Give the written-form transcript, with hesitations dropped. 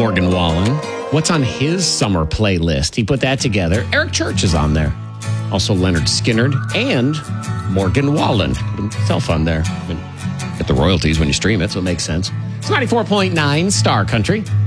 Morgan Wallen. What's on his summer playlist? He put that together. Eric Church is on there. Also Leonard Skinnard and Morgan Wallen. Cell phone there. Get the royalties when you stream it, so it makes sense. It's 94.9 Star Country.